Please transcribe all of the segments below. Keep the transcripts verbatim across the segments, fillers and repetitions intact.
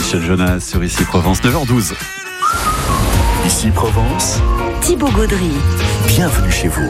Michel Jonas sur Ici Provence, neuf heures douze. Ici Provence, Thibaut Gaudry. Bienvenue chez vous.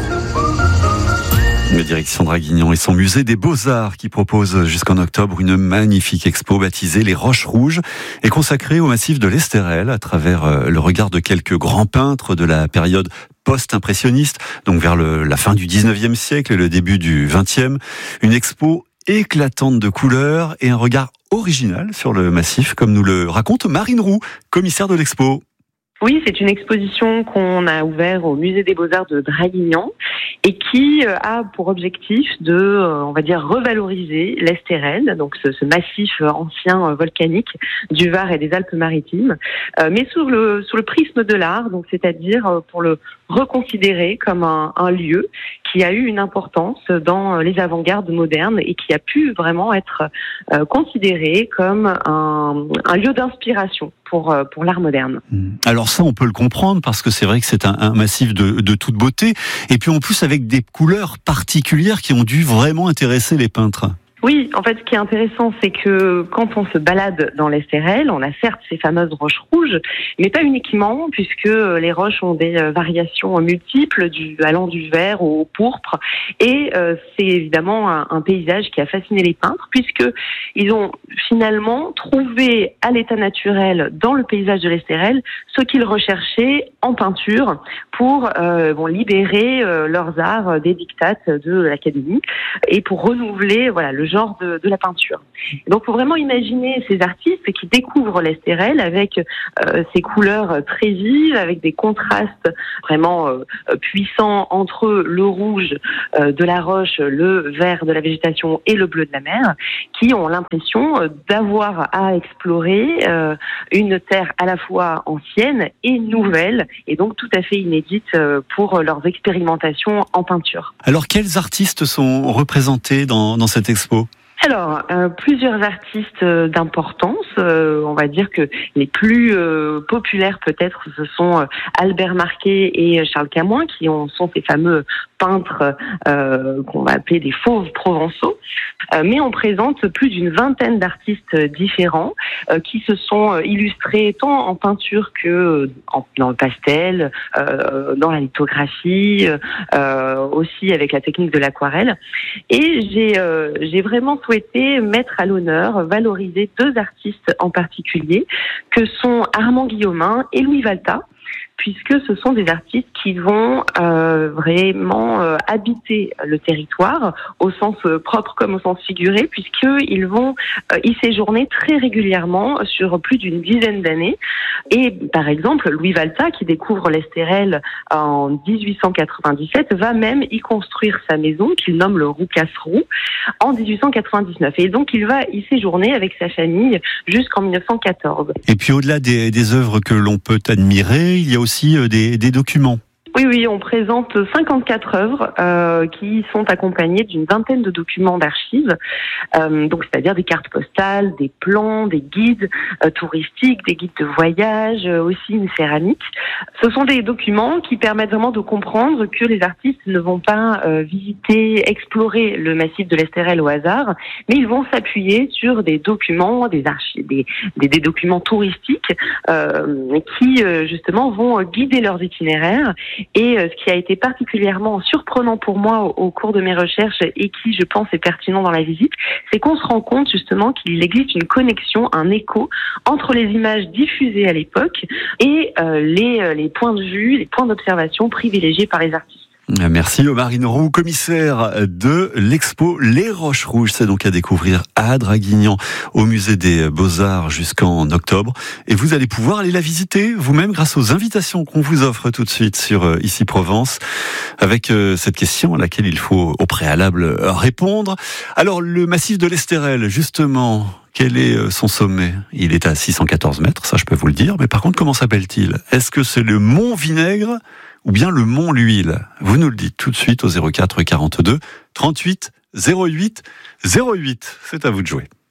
La direction Draguignan et son musée des Beaux-Arts qui propose jusqu'en octobre une magnifique expo baptisée Les Roches Rouges et consacrée au massif de l'Estérel à travers le regard de quelques grands peintres de la période post-impressionniste, donc vers le, la fin du dix-neuvième siècle et le début du vingtième. Une expo éclatante de couleurs et un regard original sur le massif, comme nous le raconte Marine Roux, commissaire de l'expo. Oui, c'est une exposition qu'on a ouverte au musée des Beaux-Arts de Draguignan et qui a pour objectif de, on va dire, revaloriser l'Estérel, donc ce, ce massif ancien volcanique du Var et des Alpes-Maritimes, mais sous le, sous le prisme de l'art, donc c'est-à-dire pour le reconsidérer comme un, un lieu qui a eu une importance dans les avant-gardes modernes et qui a pu vraiment être euh, considéré comme un, un lieu d'inspiration pour, pour l'art moderne. Alors ça, on peut le comprendre parce que c'est vrai que c'est un, un massif de, de toute beauté et puis en plus avec des couleurs particulières qui ont dû vraiment intéresser les peintres. Oui, en fait, ce qui est intéressant, c'est que quand on se balade dans l'Estérel, on a certes ces fameuses roches rouges, mais pas uniquement, puisque les roches ont des variations multiples, du, allant du vert au pourpre. Et euh, c'est évidemment un, un paysage qui a fasciné les peintres, puisque ils ont finalement trouvé à l'état naturel, dans le paysage de l'Estérel, ce qu'ils recherchaient en peinture pour euh, bon, libérer euh, leurs arts des dictates de l'Académie et pour renouveler voilà, le genre de, de la peinture. Et donc, il faut vraiment imaginer ces artistes qui découvrent l'Estérel avec euh, ces couleurs très vives, avec des contrastes vraiment euh, puissants entre le rouge euh, de la roche, le vert de la végétation et le bleu de la mer, qui ont l'impression d'avoir à explorer euh, une terre à la fois ancienne et nouvelle, et donc tout à fait inédite euh, pour leurs expérimentations en peinture. Alors, quels artistes sont représentés dans, dans cette expo ? Alors, euh, plusieurs artistes euh, d'importance, euh, on va dire que les plus euh, populaires peut-être, ce sont euh, Albert Marquet et Charles Camoin, qui ont, sont ces fameux peintres euh, qu'on va appeler des fauves provençaux. Euh, mais on présente plus d'une vingtaine d'artistes différents euh, qui se sont illustrés tant en peinture que en, dans le pastel, euh, dans la lithographie, euh, aussi avec la technique de l'aquarelle. Et j'ai, euh, j'ai vraiment souhaité mettre à l'honneur, valoriser deux artistes en particulier, que sont Armand Guillaumin et Louis Valta, puisque ce sont des artistes qui vont euh, vraiment euh, habiter le territoire, au sens euh, propre comme au sens figuré, puisqu'ils vont euh, y séjourner très régulièrement sur plus d'une dizaine d'années. Et par exemple, Louis Valta, qui découvre l'Estérel en dix-huit cent quatre-vingt-dix-sept, va même y construire sa maison, qu'il nomme le Roucas-Roux, en dix-huit cent quatre-vingt-dix-neuf. Et donc, il va y séjourner avec sa famille jusqu'en mille neuf cent quatorze. Et puis, au-delà des, des œuvres que l'on peut admirer, il y a aussi des, des documents. Oui, oui, on présente cinquante-quatre œuvres euh, qui sont accompagnées d'une vingtaine de documents d'archives, euh, donc c'est-à-dire des cartes postales, des plans, des guides euh, touristiques, des guides de voyage, euh, aussi une céramique. Ce sont des documents qui permettent vraiment de comprendre que les artistes ne vont pas euh, visiter, explorer le massif de l'Estérel au hasard, mais ils vont s'appuyer sur des documents, des archives, des, des, des documents touristiques euh, qui euh, justement vont guider leurs itinéraires. Et ce qui a été particulièrement surprenant pour moi au, au cours de mes recherches et qui, je pense, est pertinent dans la visite, c'est qu'on se rend compte justement qu'il existe une connexion, un écho entre les images diffusées à l'époque et euh, les, les points de vue, les points d'observation privilégiés par les artistes. Merci Marine Roux, commissaire de l'expo Les Roches Rouges. C'est donc à découvrir à Draguignan au musée des Beaux-Arts jusqu'en octobre. Et vous allez pouvoir aller la visiter vous-même grâce aux invitations qu'on vous offre tout de suite sur Ici Provence, avec cette question à laquelle il faut au préalable répondre. Alors le massif de l'Estérel, justement, quel est son sommet ? Il est à six cent quatorze mètres, ça je peux vous le dire. Mais par contre, comment s'appelle-t-il ? Est-ce que c'est le Mont Vinaigre ou bien le Mont L'Huile ? Vous nous le dites tout de suite au zéro quatre quarante-deux trente-huit zéro huit zéro huit. C'est à vous de jouer.